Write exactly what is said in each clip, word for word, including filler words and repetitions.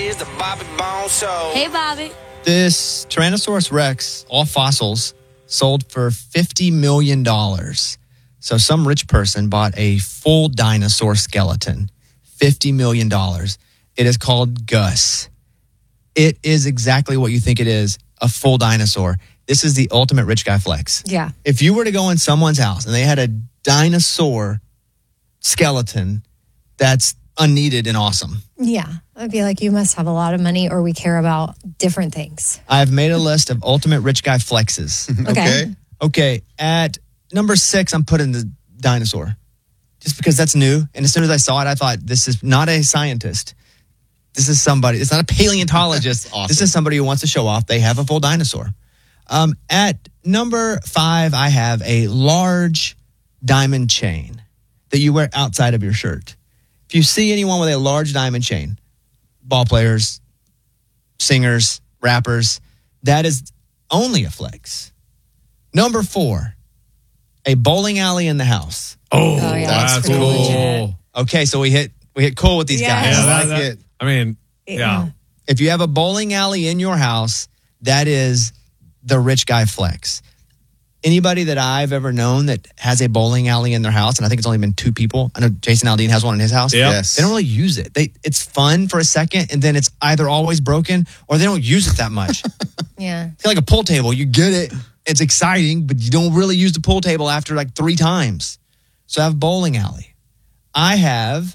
is the Bobby Bone Show. Hey, Bobby. This Tyrannosaurus Rex, all fossils, sold for fifty million dollars. So some rich person bought a full dinosaur skeleton, fifty million dollars. It is called Gus. It is exactly what you think it is, a full dinosaur. This is the ultimate rich guy flex. Yeah. If you were to go in someone's house and they had a dinosaur skeleton, that's unneeded and awesome. Yeah. I'd be like, you must have a lot of money or we care about different things. I've made a list of ultimate rich guy flexes. Okay. Okay. At number six, I'm putting the dinosaur. Just because that's new. And as soon as I saw it, I thought, this is not a scientist. This is somebody. It's not a paleontologist. Awesome. This is somebody who wants to show off they have a full dinosaur. Um, at number five, I have a large diamond chain that you wear outside of your shirt. If you see anyone with a large diamond chain, ball players, singers, rappers, that is only a flex. Number four, a bowling alley in the house. Oh, Oh, yeah, that's, that's pretty cool. legit. Okay, so we hit we hit cool with these Yeah. guys. Yeah, I that- like that- it. I mean, yeah. If you have a bowling alley in your house, that is the rich guy flex. Anybody that I've ever known that has a bowling alley in their house, and I think it's only been two people. I know Jason Aldean has one in his house. Yep. Yes. They don't really use it. They It's fun for a second, and then it's either always broken or they don't use it that much. Yeah. It's like a pool table. You get it. It's exciting, but you don't really use the pool table after like three times. So I have bowling alley. I have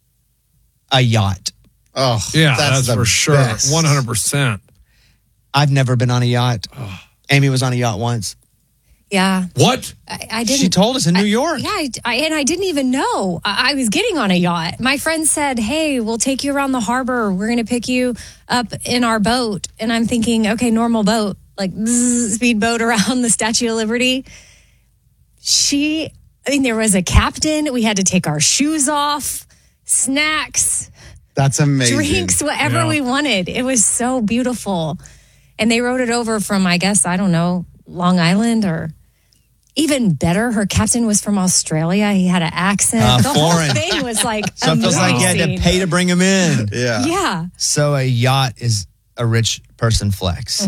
a yacht. Oh, Yeah, that's, the for sure. best. one hundred percent. I've never been on a yacht. Amy was on a yacht once. Yeah. What? I, I didn't. She told us in New York. Yeah, I, I- and I didn't even know I, I was getting on a yacht. My friend said, "Hey, we'll take you around the harbor. We're going to pick you up in our boat." And I'm thinking, okay, normal boat, like bzz, speedboat around the Statue of Liberty. She, I mean, there was a captain. We had to take our shoes off, snacks, That's amazing. drinks, whatever Yeah. we wanted. It was so beautiful. And they rode it over from, I guess, I don't know, Long Island or even better. Her captain was from Australia. He had an accent. Uh, the whole foreign. thing was like So it feels like you had to amazing. pay to bring him in. Yeah. Yeah. So a yacht is a rich person flex.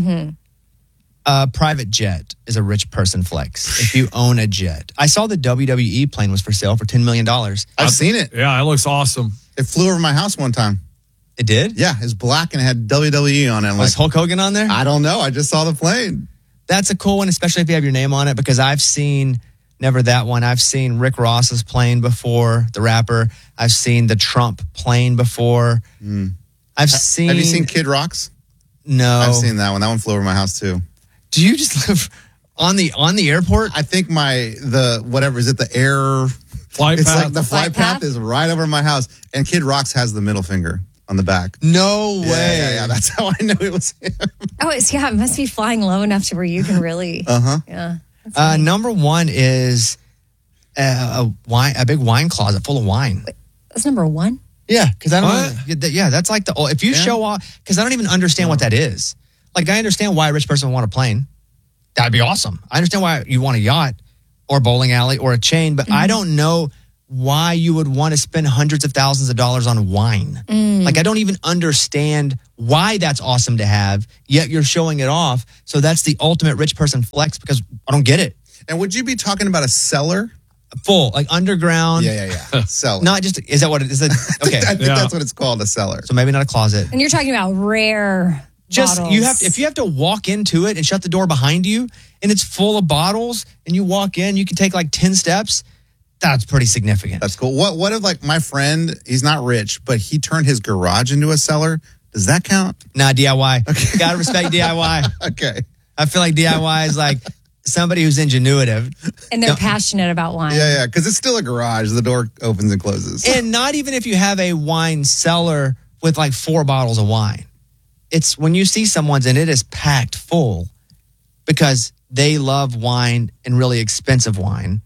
A private jet is a rich person flex. If you own a jet. I saw the W W E plane was for sale for ten million dollars. I've seen it. Yeah, it looks awesome. It flew over my house one time. It did? Yeah, it's black and it had W W E on it. I'm Was like, Hulk Hogan on there? I don't know. I just saw the plane. That's a cool one, especially if you have your name on it, because I've seen, never that one, I've seen Rick Ross's plane before, the rapper. I've seen the Trump plane before. I've seen... Have you seen Kid Rock's? No. I've seen that one. That one flew over my house too. Do you just live on the on the airport? I think my, the, whatever, is it the air? Flight It's path. like the flight Flight path? path is right over my house. And Kid Rock's has the middle finger on the back. No Yeah, way. yeah, yeah. That's how I knew it was him. Oh, it's, yeah, it must be flying low enough to where you can really. Uh-huh. Yeah. Uh, number one is a, a wine, a big wine closet full of wine. That's number one. Yeah, because I don't. What? know- Yeah, that's like the. If you Yeah. show off, because I don't even understand what that is. Like, I understand why a rich person would want a plane. That'd be awesome. I understand why you want a yacht, or bowling alley, or a chain, but I don't know why you would want to spend hundreds of thousands of dollars on wine. Like, I don't even understand why that's awesome to have. Yet you're showing it off. So that's the ultimate rich person flex, because I don't get it. And would you be talking about a cellar? Full, like underground. Yeah, yeah, yeah. Cellar. Not just, is that what it is? It, okay. I think Yeah. that's what it's called, a cellar. So maybe not a closet. And you're talking about rare. Just bottles. you have to, if you have to walk into it and shut the door behind you and it's full of bottles and you walk in, you can take like ten steps. That's pretty significant. That's cool. What What if, like, my friend, he's not rich, but he turned his garage into a cellar? Does that count? Nah, D I Y. Gotta respect D I Y. Okay. I feel like D I Y is like somebody who's ingenuitive. And they're No. passionate about wine. Yeah, yeah, because it's still a garage. The door opens and closes. And not even if you have a wine cellar with like four bottles of wine. It's when you see someone's and it is packed full because they love wine and really expensive wine.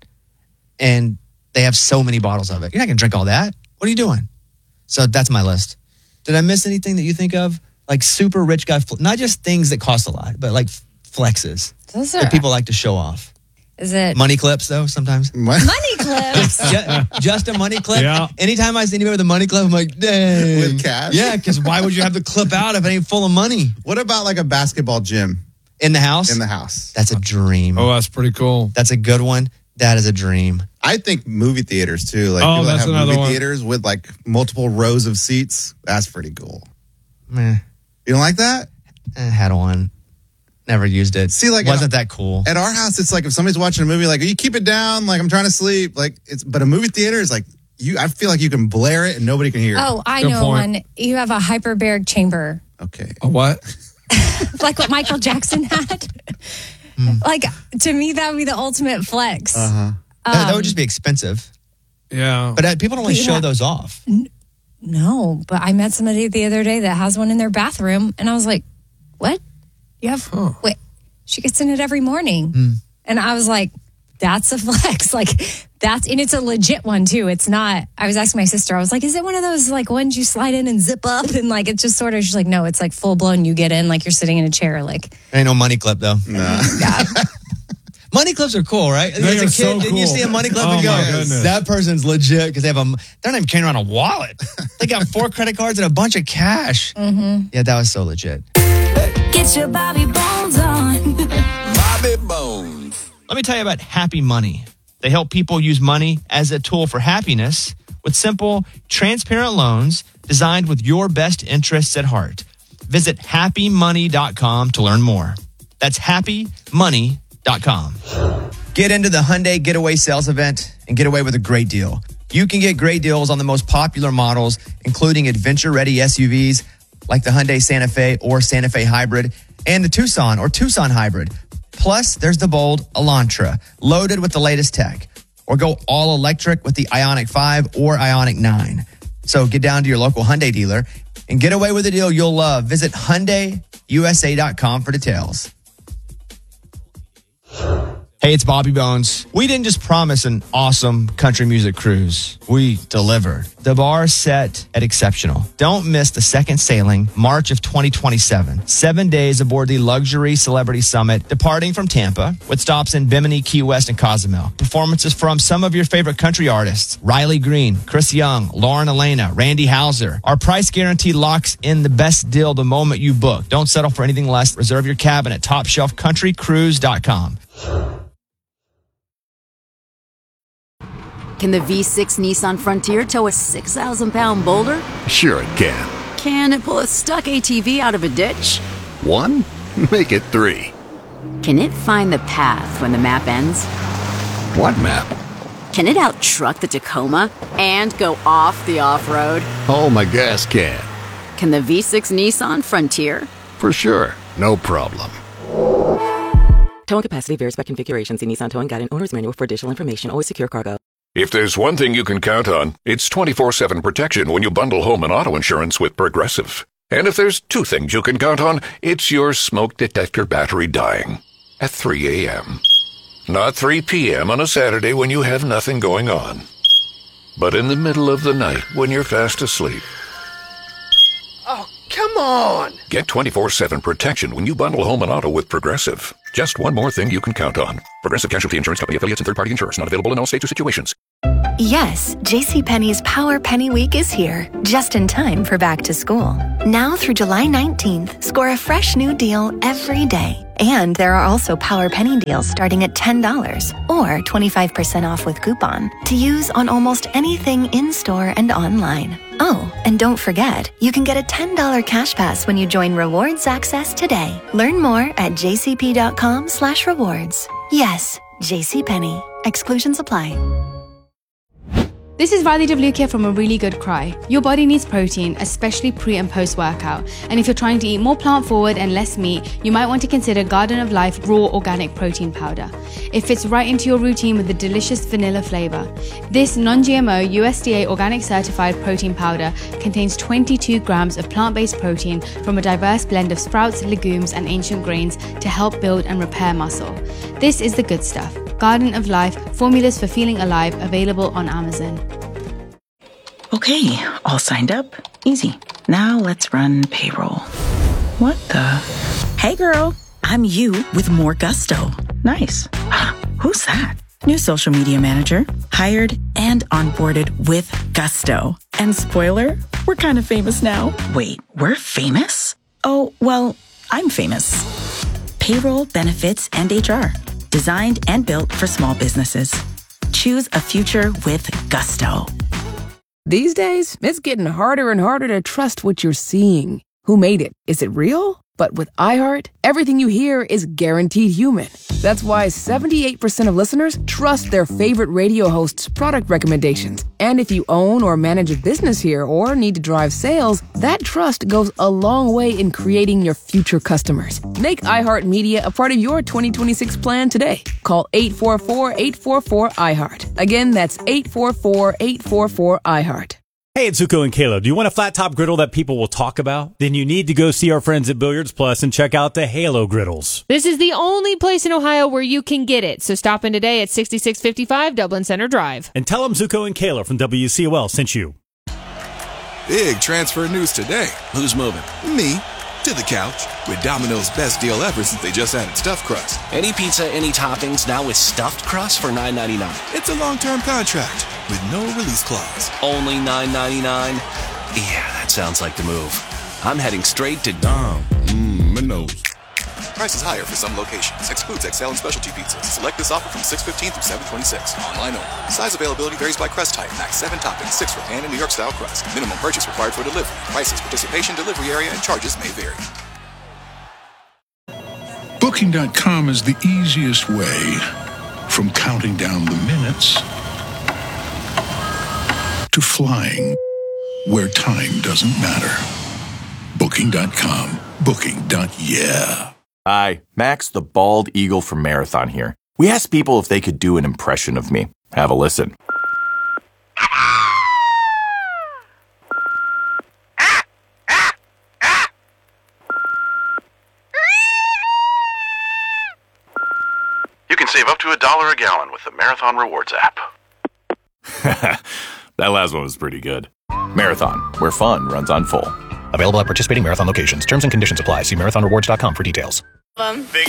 And they have so many bottles of it. You're not going to drink all that. What are you doing? So that's my list. Did I miss anything that you think of? Like super rich guy, fl- not just things that cost a lot, but like flexes Those are, that people like to show off. Is it Money clips, though, sometimes. What? money clips? just, just a money clip. Yeah. Anytime I see anybody with a money clip, I'm like, dang. With cash? Yeah, because why would you have the clip out if it ain't full of money? What about like a basketball gym In the house? in the house? That's a dream. Oh, that's pretty cool. That's a good one. That is a dream. I think movie theaters too. Like Oh, people that that's have another movie one. theaters with like multiple rows of seats. That's pretty cool. Meh. You don't like that? I had one. Never used it. See, like, wasn't at- that cool? At our house, it's like if somebody's watching a movie, like you keep it down, like I'm trying to sleep, like it's. But a movie theater is like you. I feel like you can blare it and nobody can hear it. Oh, I Good know point. one. You have a hyperbaric chamber, Okay. A what? like what Michael Jackson had. Like, to me, that would be the ultimate flex. Uh-huh. that, that would just be expensive. Yeah. But uh, people don't really Yeah. show those off. No, but I met somebody the other day that has one in their bathroom, and I was like, "What? You have? Huh. Wait, she gets in it every morning." Hmm. And I was like, "That's a flex. Like, that's and it's a legit one too. It's not." I was asking my sister. I was like, "Is it one of those like ones you slide in and zip up and like it's just sort of?" She's like, "No, it's like full blown. You get in like you're sitting in a chair. Like, Ain't no money clip, though. Nah. yeah, Money clips are cool, right? They As a are kid, so didn't you cool. see a money clip Oh, and go, my goodness. that person's legit because they have a, they're not even carrying around a wallet. They got four credit cards and a bunch of cash. Mm-hmm. Yeah, that was so legit. Get your Bobby Bones on. Bobby Bones. Let me tell you about Happy Money. They help people use money as a tool for happiness with simple, transparent loans designed with your best interests at heart. Visit happy money dot com to learn more. That's happy money dot com. Get into the Hyundai Getaway Sales Event and get away with a great deal. You can get great deals on the most popular models, including adventure-ready S U Vs like the Hyundai Santa Fe or Santa Fe Hybrid and the Tucson or Tucson Hybrid. Plus, there's the bold Elantra, loaded with the latest tech. Or go all electric with the Ioniq five or Ioniq nine. So get down to your local Hyundai dealer and get away with a deal you'll love. Visit Hyundai U S A dot com for details. Hey, it's Bobby Bones. We didn't just promise an awesome country music cruise. We delivered. The bar is set at exceptional. Don't miss the second sailing, March of twenty twenty-seven. Seven days aboard the Luxury Celebrity Summit, departing from Tampa, with stops in Bimini, Key West, and Cozumel. Performances from some of your favorite country artists, Riley Green, Chris Young, Lauren Elena, Randy Houser. Our price guarantee locks in the best deal the moment you book. Don't settle for anything less. Reserve your cabin at top shelf country cruise dot com. Can the V six Nissan Frontier tow a six thousand pound boulder? Sure it can. Can it pull a stuck A T V out of a ditch? One? Make it three. Can it find the path when the map ends? What map? Can it out-truck the Tacoma and go off the off-road? Oh, my gas can. Can the V six Nissan Frontier? For sure. No problem. Towing capacity varies by configuration. See Nissan Towing Guide and Owner's Manual for additional information. Always secure cargo. If there's one thing you can count on, it's twenty-four seven protection when you bundle home and auto insurance with Progressive. And if there's two things you can count on, it's your smoke detector battery dying at three a.m. Not three p.m. on a Saturday when you have nothing going on, but in the middle of the night when you're fast asleep. Oh, come on. Get twenty-four seven protection when you bundle home and auto with Progressive. Just one more thing you can count on. Progressive Casualty Insurance Company affiliates and third-party insurers. Not available in all states or situations. Yes, JCPenney's Power Penny Week is here, just in time for back to school. Now through July nineteenth, score a fresh new deal every day. And there are also Power Penny deals starting at ten dollars or twenty-five percent off with coupon to use on almost anything in-store and online. Oh, and don't forget, you can get a ten dollars cash pass when you join Rewards Access today. Learn more at jcp.com slash rewards. Yes, JCPenney. Exclusions apply. This is Riley W. here from A Really Good Cry. Your body needs protein, especially pre and post workout. And if you're trying to eat more plant forward and less meat, you might want to consider Garden of Life Raw Organic Protein Powder. It fits right into your routine with a delicious vanilla flavor. This non-G M O U S D A organic certified protein powder contains twenty-two grams of plant-based protein from a diverse blend of sprouts, legumes, and ancient grains to help build and repair muscle. This is the good stuff. Garden of Life, formulas for feeling alive, available on Amazon. Okay, all signed up. Easy. Now let's run payroll. What the? Hey girl, I'm you with more gusto. Nice. Who's that? New social media manager, hired and onboarded with gusto. And spoiler, we're kind of famous now. Wait, we're famous? Oh, well, I'm famous. Payroll, benefits, and H R. Designed and built for small businesses. Choose a future with gusto. These days, it's getting harder and harder to trust what you're seeing. Who made it? Is it real? But with iHeart, everything you hear is guaranteed human. That's why seventy-eight percent of listeners trust their favorite radio hosts' product recommendations. And if you own or manage a business here or need to drive sales, that trust goes a long way in creating your future customers. Make iHeartMedia a part of your twenty twenty-six plan today. Call eight four four, eight four four, iHeart. Again, that's eight four four, eight four four, iHeart. Hey, it's Zuko and Kayla. Do you want a flat top griddle that people will talk about? Then you need to go see our friends at Billiards Plus and check out the Halo griddles. This is the only place in Ohio where you can get it. So stop in today at sixty-six fifty-five Dublin Center Drive. And tell them Zuko and Kayla from W C O L sent you. Big transfer news today. Who's moving? Me. To the couch. With Domino's best deal ever since they just added stuffed crust. Any pizza, any toppings, now with stuffed crust for nine ninety-nine. It's a long-term contract with no release clause. Only nine ninety-nine? Yeah, that sounds like the move. I'm heading straight to Dom. Mmm, Minos. Prices higher for some locations. Excludes X L and specialty pizzas. Select this offer from six fifteen through seven twenty-six. Online only. Size availability varies by crust type. Max seven toppings, six for pan and New York style crust. Minimum purchase required for delivery. Prices, participation, delivery area, and charges may vary. Booking dot com is the easiest way from counting down the minutes to flying where time doesn't matter. Booking dot com. Booking. Yeah. Hi, Max the Bald Eagle from Marathon here. We asked people if they could do an impression of me. Have a listen. You can save up to a dollar a gallon with the Marathon Rewards app. That last one was pretty good. Marathon, where fun runs on full. Available at participating Marathon locations. Terms and conditions apply. See marathon rewards dot com for details. Um, Big